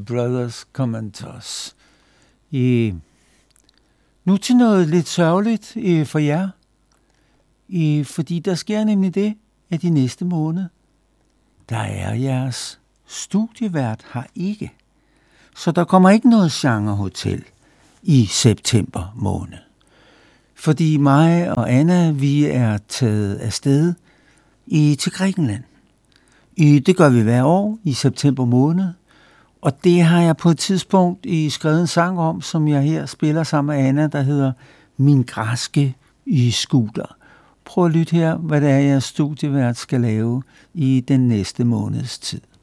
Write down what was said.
Brothers Commentos. Nu til noget lidt sørgeligt for jer, fordi der sker nemlig det, at i næste måned, der er jeres studievært her ikke. Så der kommer ikke noget genrehotel i september måned. Fordi mig og Anna, vi er taget afsted til Grækenland. Det gør vi hver år i september måned. Og det har jeg på et tidspunkt skrevet en sang om, som jeg her spiller sammen med Anna, der hedder Min græske scooter. Prøv at lytte her, hvad det er, jeres studievært skal lave i den næste måneds tid.